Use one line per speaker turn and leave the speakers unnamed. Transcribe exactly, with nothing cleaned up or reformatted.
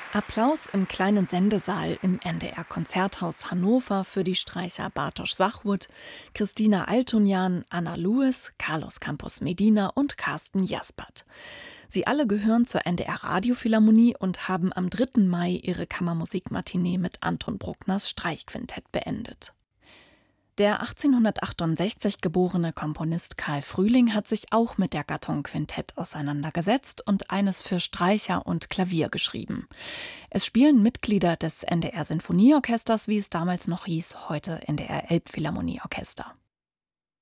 Applaus im kleinen Sendesaal im N D R-Konzerthaus Hannover für die Streicher Bartosz Sachwut, Christina Altunian, Anna Lewis, Carlos Campos Medina und Carsten Jaspert. Sie alle gehören zur N D R-Radiophilharmonie und haben am dritten Mai ihre Kammermusikmatinee mit Anton Bruckners Streichquintett beendet. Der achtzehnhundertachtundsechzig geborene Komponist Karl Frühling hat sich auch mit der Gattung Quintett auseinandergesetzt und eines für Streicher und Klavier geschrieben. Es spielen Mitglieder des N D R-Sinfonieorchesters, wie es damals noch hieß, heute N D R-Elbphilharmonieorchester.